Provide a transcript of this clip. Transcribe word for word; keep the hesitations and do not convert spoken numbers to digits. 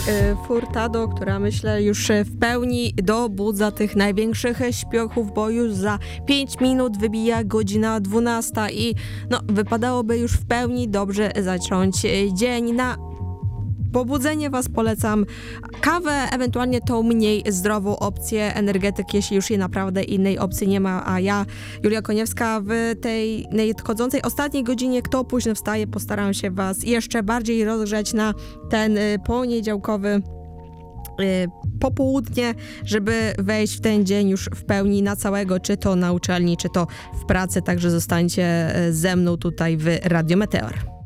Furtado, która myślę już w pełni dobudza tych największych śpiochów, bo już za pięć minut wybija godzina dwunasta i no, wypadałoby już w pełni dobrze zacząć dzień. Na pobudzenie was polecam kawę, ewentualnie tą mniej zdrową opcję, energetyk, jeśli już jej naprawdę innej opcji nie ma, a ja, Julia Koniewska, w tej nadchodzącej ostatniej godzinie, kto późno wstaje, postaram się was jeszcze bardziej rozgrzać na ten poniedziałkowy popołudnie, żeby wejść w ten dzień już w pełni na całego, czy to na uczelni, czy to w pracy, także zostańcie ze mną tutaj w Radio Meteor.